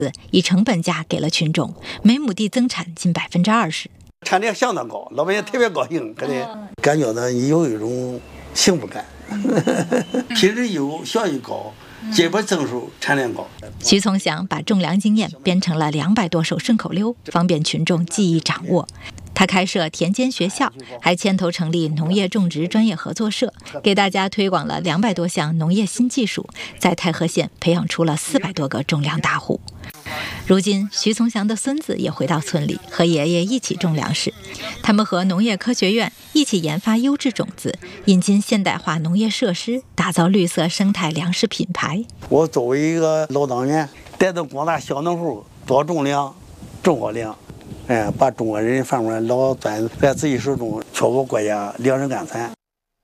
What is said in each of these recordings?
以成本价给了群众，每亩地增产近20%。 产量相当高，老百姓特别高兴，感觉呢有一种幸福感，品质优，效益高，结果增收，产量高。 徐从祥把种粮经验编成了200多首顺口溜，方便群众记忆掌握。他开设田间学校，还牵头成立农业种植专业合作社，给大家推广了200多项农业新技术，在太和县培养出了400多个种粮大户。如今，徐从祥的孙子也回到村里，和爷爷一起种粮食。他们和农业科学院一起研发优质种子，引进现代化农业设施，打造绿色生态粮食品牌。 我作为一个老党员，带动广大小农户多种粮、种好粮，把中国人饭碗老攥在自己手中，确保国家粮食安全。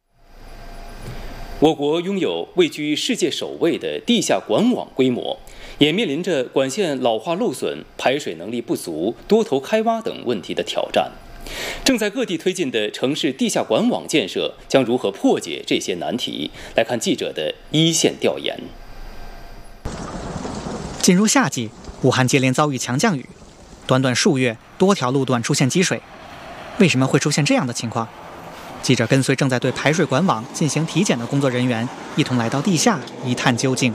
我国拥有位居世界首位的地下管网规模，也面临着管线老化漏损、排水能力不足、多头开挖等问题的挑战。正在各地推进的城市地下管网建设将如何破解这些难题？来看记者的一线调研。 进入夏季，武汉接连遭遇强降雨，短短数月，多条路段出现积水。为什么会出现这样的情况？记者跟随正在对排水管网进行体检的工作人员，一同来到地下一探究竟。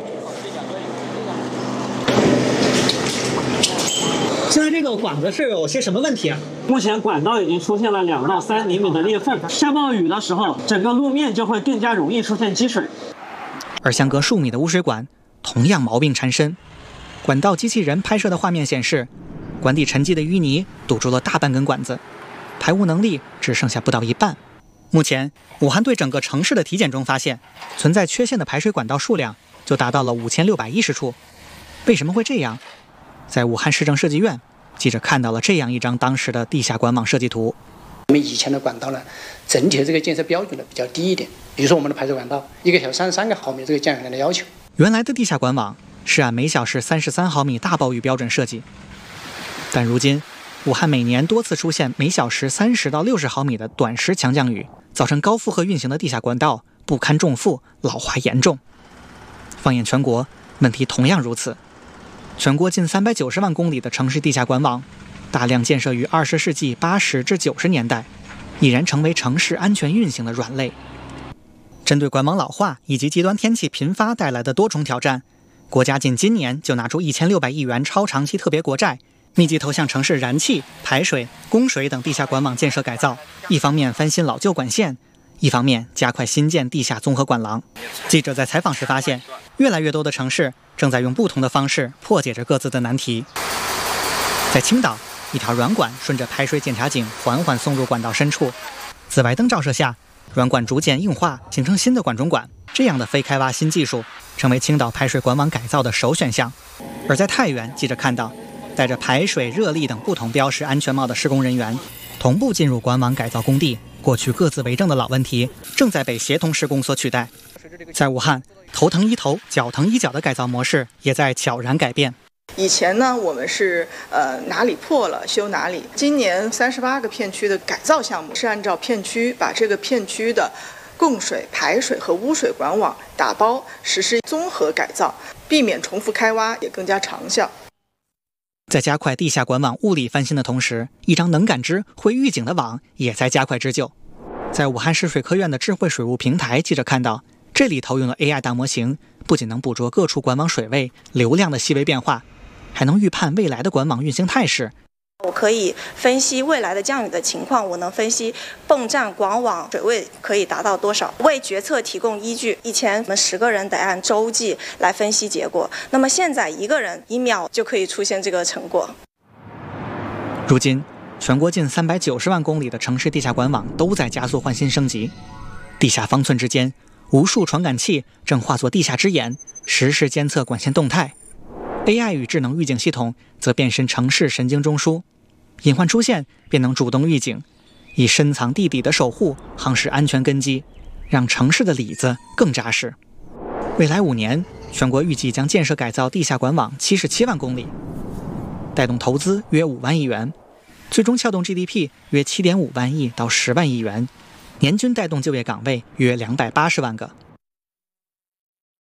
现在这个管子是有些什么问题啊？目前管道已经出现了2到3厘米的裂缝，下暴雨的时候，整个路面就会更加容易出现积水。 而相隔数米的污水管同样毛病缠身。管道机器人拍摄的画面显示，管底沉积的淤泥堵住了大半根管子，排污能力只剩下不到一半。目前，武汉对整个城市的体检中发现，存在缺陷的排水管道数量就达到了5610处。为什么会这样？在武汉市政设计院，记者看到了这样一张当时的地下管网设计图。 我们以前的管道呢，整体的这个建设标准呢比较低一点。比如说我们的排水管道，1个小时33个毫米这个降雨量的要求。 原来的地下管网是按每小时33毫米大暴雨标准设计，但如今武汉每年多次出现每小时30到60毫米的短时强降雨，造成高负荷运行的地下管道不堪重负，老化严重。放眼全国，问题同样如此。全国近390万公里的城市地下管网，大量建设于20世纪80至90年代，已然成为城市安全运行的软肋。针对管网老化以及极端天气频发带来的多重挑战，国家仅今年就拿出1600亿元超长期特别国债，密集投向城市燃气、排水、供水等地下管网建设改造，一方面翻新老旧管线，一方面加快新建地下综合管廊。记者在采访时发现，越来越多的城市正在用不同的方式破解着各自的难题。在青岛，一条软管顺着排水检查井缓缓送入管道深处，紫外灯照射下，软管逐渐硬化，形成新的管中管。这样的非开挖新技术成为青岛排水管网改造的首选项。而在太原，记者看到戴着排水、热力等不同标识安全帽的施工人员同步进入管网改造工地，过去各自为政的老问题正在被协同施工所取代。在武汉，头疼医头、脚疼医脚的改造模式也在悄然改变。 以前呢，我们是哪里破了修哪里。今年38个片区的改造项目是按照片区把这个片区的供水、排水和污水管网打包实施综合改造，避免重复开挖，也更加长效。 在加快地下管网物理翻新的同时，一张能感知、会预警的网也在加快织就。在武汉市水科院的智慧水务平台，记者看到这里投用了 AI 大模型，不仅能捕捉各处管网水位、流量的细微变化，还能预判未来的管网运行态势。 我可以分析未来的降雨的情况，我能分析泵站管网水位可以达到多少，为决策提供依据。以前我们10个人得按周计来分析结果，那么现在1个人1秒就可以出现这个成果。 如今，全国近390万公里的城市地下管网都在加速换新升级，地下方寸之间，无数传感器正化作地下之眼，实时监测管线动态。AI 与智能预警系统则变身城市神经中枢，隐患出现便能主动预警，以深藏地底的守护夯实安全根基，让城市的里子更扎实。未来5年，全国预计将建设改造地下管网77万公里，带动投资约5万亿元，最终撬动 GDP 约7.5万亿到10万亿元，年均带动就业岗位约280万个。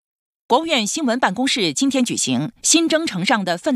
国务院新闻办公室今天举行新征程上的奋